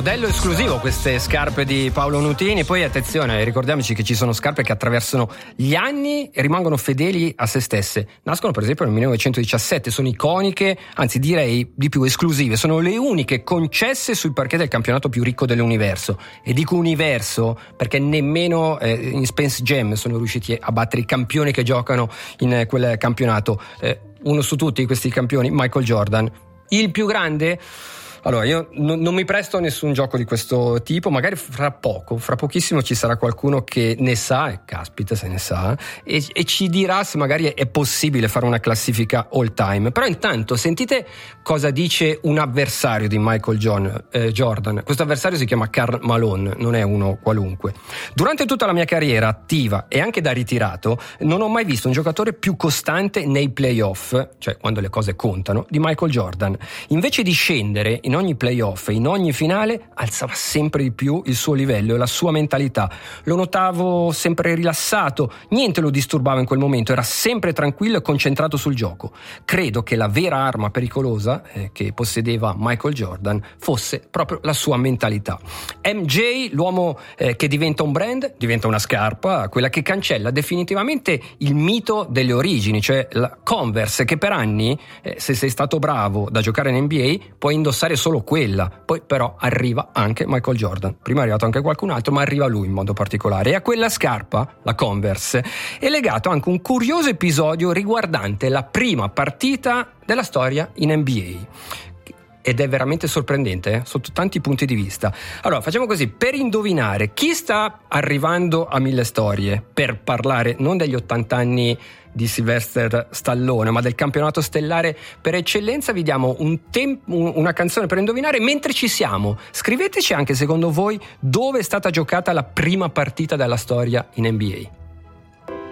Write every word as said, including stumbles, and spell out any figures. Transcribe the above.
modello esclusivo queste scarpe di Paolo Nutini. Poi attenzione, ricordiamoci che ci sono scarpe che attraversano gli anni e rimangono fedeli a se stesse. Nascono per esempio nel millenovecentodiciassette, sono iconiche, anzi direi di più esclusive, sono le uniche concesse sul parquet del campionato più ricco dell'universo. E dico universo perché nemmeno eh, in Space Jam sono riusciti a battere i campioni che giocano in quel campionato. Eh, uno su tutti questi campioni, Michael Jordan, il più grande. Allora, io non, non mi presto a nessun gioco di questo tipo, magari fra poco, fra pochissimo ci sarà qualcuno che ne sa, e caspita se ne sa, e, e ci dirà se magari è possibile fare una classifica all time. Però intanto sentite cosa dice un avversario di Michael John, eh, Jordan. Questo avversario si chiama Karl Malone, non è uno qualunque. Durante tutta la mia carriera attiva e anche da ritirato, non ho mai visto un giocatore più costante nei playoff, cioè quando le cose contano, di Michael Jordan. Invece di scendere in ogni playoff e in ogni finale alzava sempre di più il suo livello e la sua mentalità. Lo notavo sempre rilassato, niente lo disturbava in quel momento, era sempre tranquillo e concentrato sul gioco. Credo che la vera arma pericolosa eh, che possedeva Michael Jordan fosse proprio la sua mentalità. M J, l'uomo eh, che diventa un brand, diventa una scarpa, quella che cancella definitivamente il mito delle origini, cioè la Converse, che per anni, eh, se sei stato bravo da giocare in N B A, puoi indossare solo quella. Poi però arriva anche Michael Jordan. Prima è arrivato anche qualcun altro, ma arriva lui in modo particolare. E a quella scarpa, la Converse, è legato anche un curioso episodio riguardante la prima partita della storia in N B A. Ed è veramente sorprendente eh? sotto tanti punti di vista. Allora facciamo così, per indovinare chi sta arrivando a mille storie, per parlare non degli ottanta anni di Sylvester Stallone, ma del campionato stellare per eccellenza, vi diamo un temp- una canzone per indovinare mentre ci siamo. Scriveteci anche secondo voi dove è stata giocata la prima partita della storia in N B A.